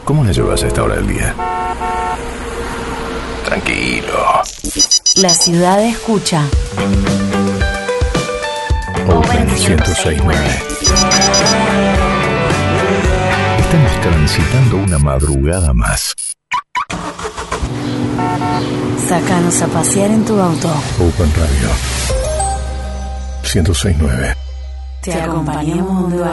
¿Cómo la llevas a esta hora del día? Tranquilo. La ciudad escucha. Open 106.9. Estamos transitando una madrugada más. Sácanos a pasear en tu auto. Open Radio 106.9. Te acompañamos donde